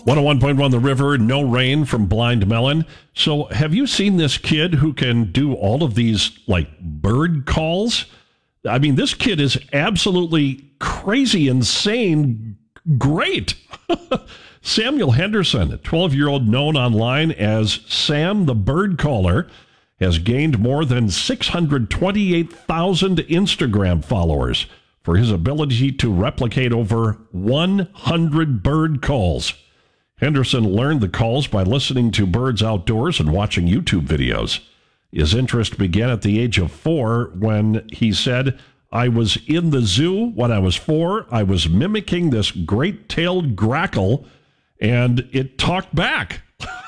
101.1 The River, no rain from Blind Melon. So have you seen this kid who can do all of these, like, bird calls? I mean, this kid is absolutely crazy, insane, great. Samuel Henderson, a 12-year-old known online as Sam the Bird Caller, has gained more than 628,000 Instagram followers for his ability to replicate over 100 bird calls. Henderson learned the calls by listening to birds outdoors and watching YouTube videos. His interest began at the age of 4 when he said, "I was in the zoo when I was 4. I was mimicking this great-tailed grackle, and it talked back."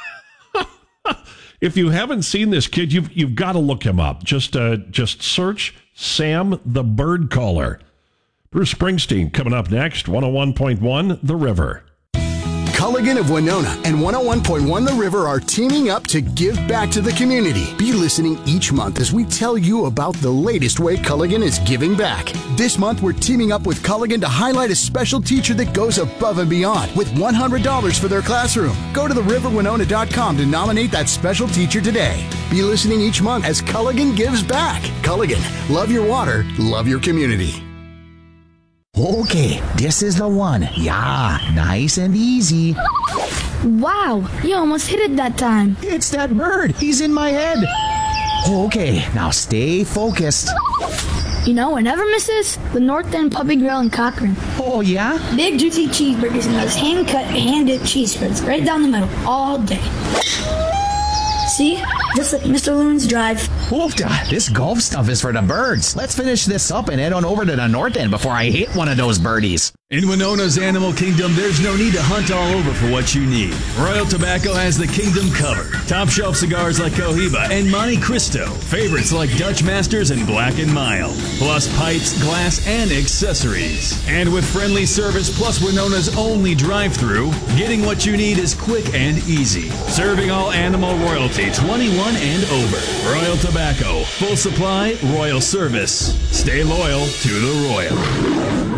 If you haven't seen this kid, you've got to look him up. Just search Sam the Bird Caller. Bruce Springsteen coming up next, 101.1 The River. Culligan of Winona and 101.1 The River are teaming up to give back to the community. Be listening each month as we tell you about the latest way Culligan is giving back. This month, we're teaming up with Culligan to highlight a special teacher that goes above and beyond with $100 for their classroom. Go to theriverwinona.com to nominate that special teacher today. Be listening each month as Culligan gives back. Culligan, love your water, love your community. Okay, this is the one. Yeah, nice and easy. Wow, you almost hit it that time. It's that bird. He's in my head. Okay, now stay focused. You know what never misses? The North End Puppy Grill in Cochrane. Oh, yeah? Big, juicy cheeseburgers and those hand-cut, hand-dipped cheese spreads right down the middle all day. See? Just like Mr. Loon's Drive. Oofda, this golf stuff is for the birds. Let's finish this up and head on over to the North End before I hit one of those birdies. In Winona's Animal Kingdom, there's no need to hunt all over for what you need. Royal Tobacco has the kingdom covered. Top shelf cigars like Cohiba and Monte Cristo. Favorites like Dutch Masters and Black & Mild. Plus pipes, glass, and accessories. And with friendly service plus Winona's only drive-thru, getting what you need is quick and easy. Serving all animal royalty, 21 and over. Royal Tobacco. Full supply, royal service. Stay loyal to the Royal.